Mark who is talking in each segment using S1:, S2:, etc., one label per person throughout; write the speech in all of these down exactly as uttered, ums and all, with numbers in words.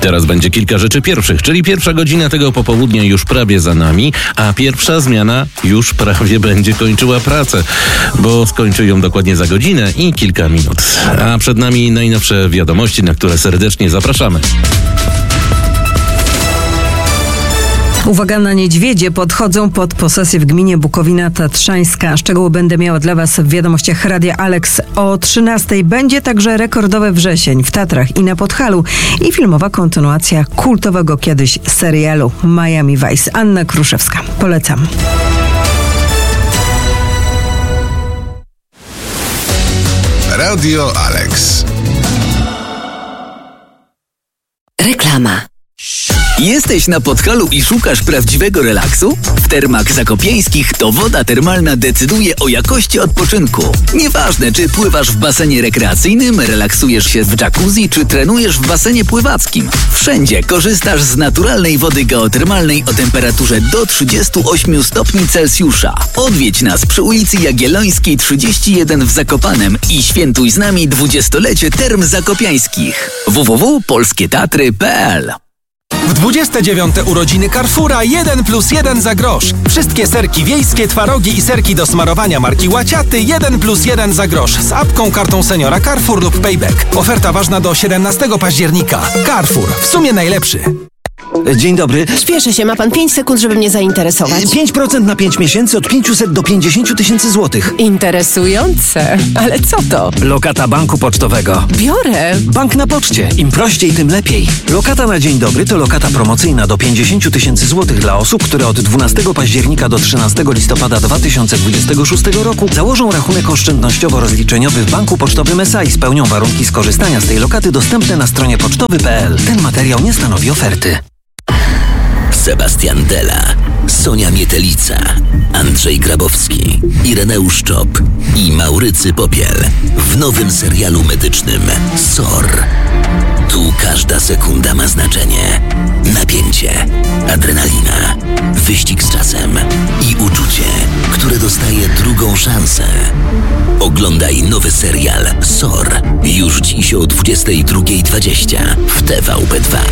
S1: Teraz będzie kilka rzeczy pierwszych, czyli pierwsza godzina tego popołudnia już prawie za nami, a pierwsza zmiana już prawie będzie kończyła pracę, bo skończy ją dokładnie za godzinę i kilka minut. A przed nami najnowsze wiadomości, na które serdecznie zapraszamy.
S2: Uwaga, na niedźwiedzie podchodzą pod posesję w gminie Bukowina Tatrzańska. Szczegóły będę miała dla Was w wiadomościach Radia Alex o trzynastej. Będzie także rekordowy wrzesień w Tatrach i na Podhalu i filmowa kontynuacja kultowego kiedyś serialu Miami Vice. Anna Kruszewska. Polecam.
S3: Radio Alex.
S4: Reklama. Jesteś na Podhalu i szukasz prawdziwego relaksu? W Termach Zakopiańskich to woda termalna decyduje o jakości odpoczynku. Nieważne, czy pływasz w basenie rekreacyjnym, relaksujesz się w jacuzzi, czy trenujesz w basenie pływackim. Wszędzie korzystasz z naturalnej wody geotermalnej o temperaturze do trzydziestu ośmiu stopni Celsjusza. Odwiedź nas przy ulicy Jagiellońskiej trzydzieści jeden w Zakopanem i świętuj z nami dwudziestolecie Term Zakopiańskich. w w w kropka polskie tatry kropka p l.
S5: W dwudzieste dziewiąte urodziny Carrefoura jeden plus jeden za grosz. Wszystkie serki wiejskie, twarogi i serki do smarowania marki Łaciaty jeden plus jeden za grosz z apką, kartą seniora Carrefour lub Payback. Oferta ważna do siedemnastego października. Carrefour. W sumie najlepszy.
S6: Dzień dobry.
S7: Spieszę się, ma pan pięć sekund, żeby mnie zainteresować.
S6: pięć procent na pięć miesięcy od pięćset do pięćdziesięciu tysięcy złotych.
S7: Interesujące. Ale co to?
S6: Lokata banku pocztowego.
S7: Biorę.
S6: Bank na poczcie. Im prościej, tym lepiej. Lokata na dzień dobry to lokata promocyjna do pięćdziesięciu tysięcy złotych dla osób, które od dwunastego października do trzynastego listopada dwa tysiące dwudziestego szóstego roku założą rachunek oszczędnościowo-rozliczeniowy w banku pocztowym S A i spełnią warunki skorzystania z tej lokaty dostępne na stronie pocztowy kropka p l. Ten materiał nie stanowi oferty.
S4: Sebastian Della, Sonia Mietelica, Andrzej Grabowski, Ireneusz Czop i Maurycy Popiel w nowym serialu medycznym S O R. Tu każda sekunda ma znaczenie. Napięcie, adrenalina, wyścig z czasem i uczucie, które dostaje drugą szansę. Oglądaj nowy serial S O R już dziś o dwudziestej drugiej dwadzieścia w T V P dwa.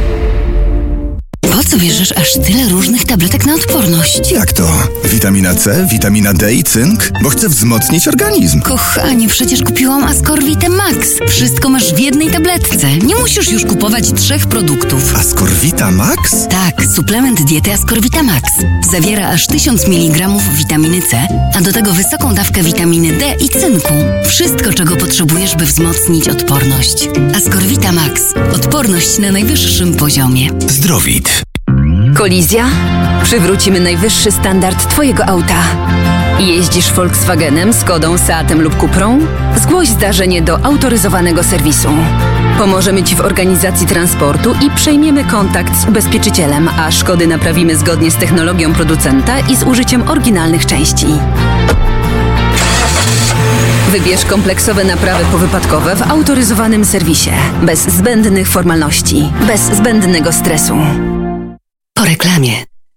S8: Po co bierzesz aż tyle różnych tabletek na odporność?
S3: Jak to? Witamina C, witamina D i cynk? Bo chcę wzmocnić organizm.
S8: Kochanie, przecież kupiłam Ascorvitę Max. Wszystko masz w jednej tabletce. Nie musisz już kupować trzech produktów.
S3: Ascorvita Max?
S8: Tak, suplement diety Ascorvita Max. Zawiera aż tysiąc miligramów witaminy C, a do tego wysoką dawkę witaminy D i cynku. Wszystko, czego potrzebujesz, by wzmocnić odporność. Ascorvita Max. Odporność na najwyższym poziomie.
S3: Zdrowit.
S9: Kolizja? Przywrócimy najwyższy standard Twojego auta. Jeździsz Volkswagenem, Skodą, Seatem lub Cuprą? Zgłoś zdarzenie do autoryzowanego serwisu. Pomożemy Ci w organizacji transportu i przejmiemy kontakt z ubezpieczycielem, a szkody naprawimy zgodnie z technologią producenta i z użyciem oryginalnych części. Wybierz kompleksowe naprawy powypadkowe w autoryzowanym serwisie. Bez zbędnych formalności, bez zbędnego stresu.
S8: Po reklamie.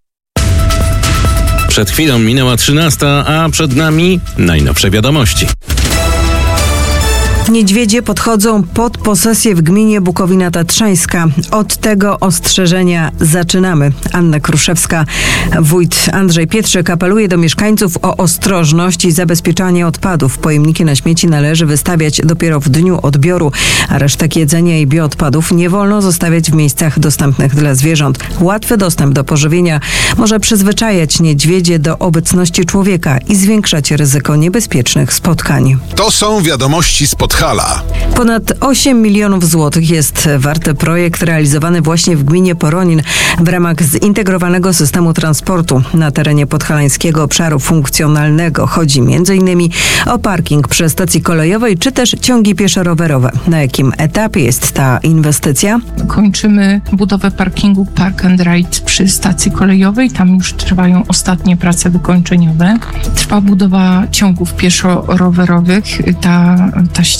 S1: Przed chwilą minęła trzynasta, a przed nami najnowsze wiadomości.
S2: Niedźwiedzie podchodzą pod posesję w gminie Bukowina Tatrzańska. Od tego ostrzeżenia zaczynamy. Anna Kruszewska. Wójt Andrzej Pietrzyk apeluje do mieszkańców o ostrożność i zabezpieczanie odpadów. Pojemniki na śmieci należy wystawiać dopiero w dniu odbioru, a resztek jedzenia i bioodpadów nie wolno zostawiać w miejscach dostępnych dla zwierząt. Łatwy dostęp do pożywienia może przyzwyczajać niedźwiedzie do obecności człowieka i zwiększać ryzyko niebezpiecznych spotkań.
S3: To są wiadomości z Podhala.
S2: Ponad osiem milionów złotych jest warty projekt realizowany właśnie w gminie Poronin w ramach zintegrowanego systemu transportu na terenie podhalańskiego obszaru funkcjonalnego. Chodzi m.in. o parking przy stacji kolejowej czy też ciągi pieszo-rowerowe. Na jakim etapie jest ta inwestycja?
S10: Kończymy budowę parkingu Park and Ride przy stacji kolejowej. Tam już trwają ostatnie prace wykończeniowe. Trwa budowa ciągów pieszo-rowerowych. Ta, ta ścieżka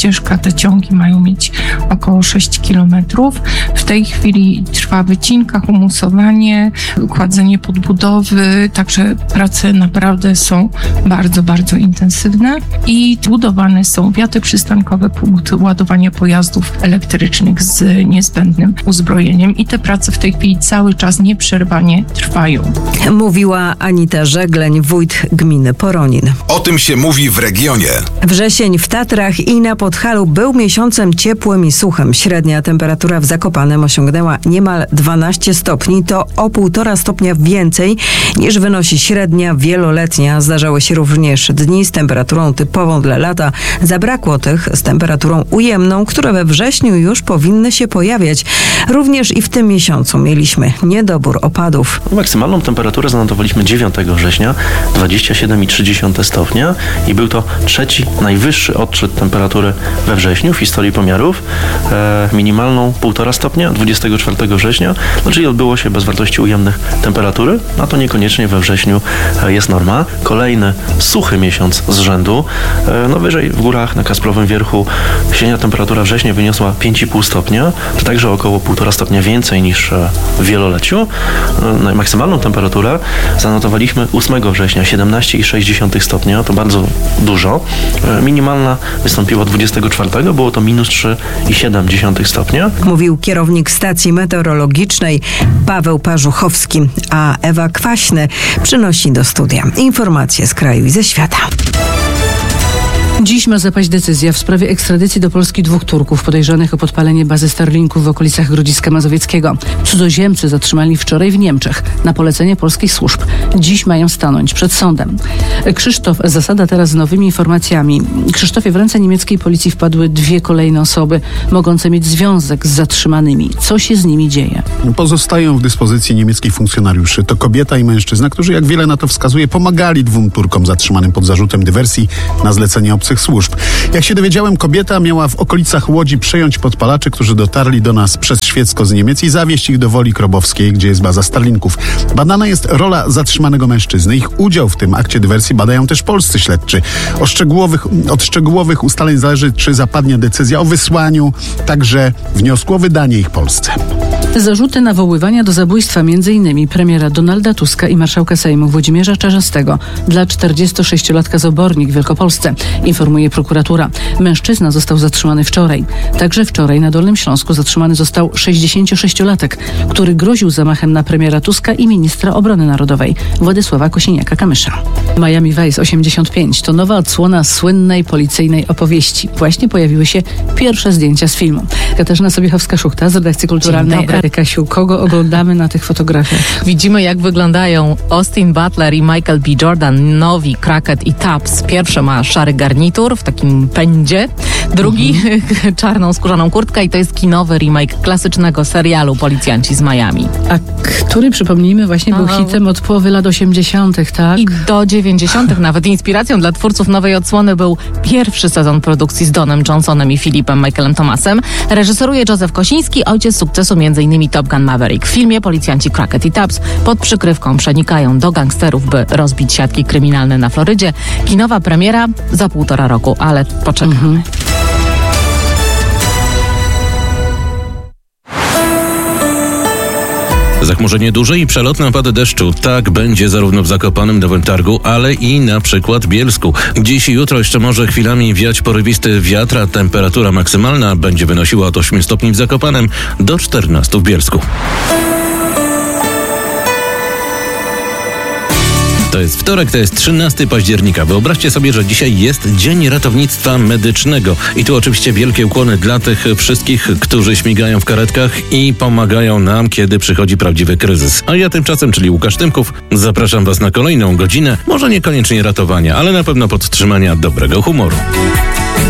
S10: ścieżka, te ciągi mają mieć około sześć kilometrów. W tej chwili trwa wycinka, humusowanie, kładzenie podbudowy, także prace naprawdę są bardzo, bardzo intensywne i budowane są wiaty przystankowe, punkty ładowania pojazdów elektrycznych z niezbędnym uzbrojeniem i te prace w tej chwili cały czas nieprzerwanie trwają.
S2: Mówiła Anita Żegleń, wójt gminy Poronin.
S3: O tym się mówi w regionie.
S2: Wrzesień w Tatrach i na Podhalu był miesiącem ciepłym i suchym. Średnia temperatura w Zakopanem osiągnęła niemal dwanaście stopni. To o półtora stopnia więcej niż wynosi średnia wieloletnia. Zdarzały się również dni z temperaturą typową dla lata. Zabrakło tych z temperaturą ujemną, które we wrześniu już powinny się pojawiać. Również i w tym miesiącu mieliśmy niedobór opadów.
S11: Maksymalną temperaturę zanotowaliśmy dziewiątego września, dwadzieścia siedem i trzy dziesiąte stopnia i był to trzeci najwyższy odczyt temperatury we wrześniu w historii pomiarów. E, minimalną półtora stopnia dwudziestego czwartego września, no czyli odbyło się bez wartości ujemnych temperatury, a to niekoniecznie we wrześniu e, jest norma. Kolejny suchy miesiąc z rzędu, e, no wyżej w górach na Kasprowym Wierchu średnia temperatura września wyniosła pięć i pół stopnia, to także około półtora stopnia więcej niż w wieloleciu. E, maksymalną temperaturę zanotowaliśmy ósmego września siedemnaście i sześć dziesiątych stopnia, to bardzo dużo. E, minimalna wystąpiła dwudziestego czwartego, było to minus trzy i siedem dziesiątych stopnia.
S2: Mówił kierownik stacji meteorologicznej Paweł Parzuchowski, a Ewa Kwaśny przynosi do studia informacje z kraju i ze świata.
S12: Dziś ma zapaść decyzja w sprawie ekstradycji do Polski dwóch Turków podejrzanych o podpalenie bazy Starlinków w okolicach Grodziska Mazowieckiego. Cudzoziemcy zatrzymali wczoraj w Niemczech na polecenie polskich służb. Dziś mają stanąć przed sądem. Krzysztof Zasada teraz z nowymi informacjami. Krzysztofie, w ręce niemieckiej policji wpadły dwie kolejne osoby mogące mieć związek z zatrzymanymi. Co się z nimi dzieje?
S13: Pozostają w dyspozycji niemieckich funkcjonariuszy. To kobieta i mężczyzna, którzy, jak wiele na to wskazuje, pomagali dwóm Turkom zatrzymanym pod zarzutem dywersji na zlecenie obcych służb. Jak się dowiedziałem, kobieta miała w okolicach Łodzi przejąć podpalaczy, którzy dotarli do nas przez Świecko z Niemiec i zawieźć ich do Woli Krobowskiej, gdzie jest baza Starlinków. Badana jest rola zatrzymanego mężczyzny. Ich udział w tym akcie dywersji badają też polscy śledczy. O szczegółowych, od szczegółowych ustaleń zależy, czy zapadnie decyzja o wysłaniu, także wniosku o wydanie ich Polsce.
S12: Zarzuty nawoływania do zabójstwa m.in. premiera Donalda Tuska i marszałka Sejmu Włodzimierza Czarzastego dla czterdziestosześciolatka z Obornik w Wielkopolsce, informuje prokuratura. Mężczyzna został zatrzymany wczoraj. Także wczoraj na Dolnym Śląsku zatrzymany został sześćdziesięciosześciolatek, który groził zamachem na premiera Tuska i ministra obrony narodowej Władysława Kosiniaka-Kamysza. Miami Vice osiemdziesiąt pięć to nowa odsłona słynnej policyjnej opowieści. Właśnie pojawiły się pierwsze zdjęcia z filmu. Katarzyna Sobiechowska-Szuchta z redakcji kulturalnej. Kasiu, kogo oglądamy na tych fotografiach?
S14: Widzimy, jak wyglądają Austin Butler i Michael B. Jordan, nowi Crockett i Tubbs. Pierwszy ma szary garnitur w takim pędzie, drugi mhm. czarną skórzaną kurtkę i to jest kinowy remake klasycznego serialu Policjanci z Miami.
S12: A który, przypomnijmy, właśnie był Aha. hitem od połowy lat osiemdziesiątych, tak?
S14: I do dziewięćdziesiątych nawet. Inspiracją dla twórców nowej odsłony był pierwszy sezon produkcji z Donem Johnsonem i Filipem Michaelem Thomasem. Reżyseruje Józef Kosiński, ojciec sukcesu m.in. Top Gun Maverick. W filmie policjanci Crockett i Tubbs pod przykrywką przenikają do gangsterów, by rozbić siatki kryminalne na Florydzie. Kinowa premiera za półtora roku, ale poczekamy. Mhm.
S1: Zachmurzenie duże i przelotne opady deszczu. Tak będzie zarówno w Zakopanem, Nowym Targu, ale i na przykład Bielsku. Dziś i jutro jeszcze może chwilami wiać porywisty wiatr, a temperatura maksymalna będzie wynosiła od ośmiu stopni w Zakopanem do czternastu w Bielsku. To jest wtorek, to jest trzynastego października. Wyobraźcie sobie, że dzisiaj jest Dzień Ratownictwa Medycznego. I tu oczywiście wielkie ukłony dla tych wszystkich, którzy śmigają w karetkach i pomagają nam, kiedy przychodzi prawdziwy kryzys. A ja tymczasem, czyli Łukasz Tymków, zapraszam Was na kolejną godzinę, może niekoniecznie ratowania, ale na pewno podtrzymania dobrego humoru.